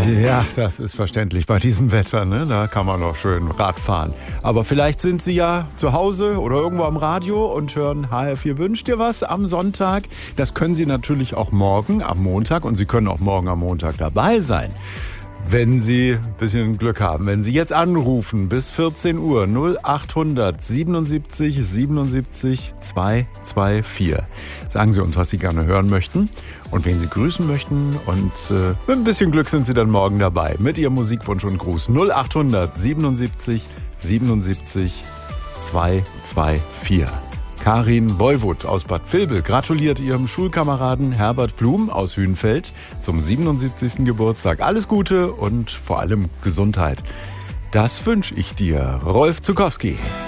Ja, das ist verständlich bei diesem Wetter, ne? Da kann man noch schön Rad fahren. Aber vielleicht sind Sie ja zu Hause oder irgendwo am Radio und hören HR4 Wünscht dir was am Sonntag. Das können Sie natürlich auch morgen am Montag und Sie können auch morgen am Montag dabei sein. Wenn Sie ein bisschen Glück haben, wenn Sie jetzt anrufen bis 14 Uhr 0800 77 77 224. Sagen Sie uns, was Sie gerne hören möchten und wen Sie grüßen möchten. Und mit ein bisschen Glück sind Sie dann morgen dabei mit Ihrem Musikwunsch und Gruß 0800 77 77 224. Karin Boywood aus Bad Vilbel gratuliert ihrem Schulkameraden Herbert Blum aus Hünfeld zum 77. Geburtstag. Alles Gute und vor allem Gesundheit. Das wünsche ich dir, Rolf Zuckowski.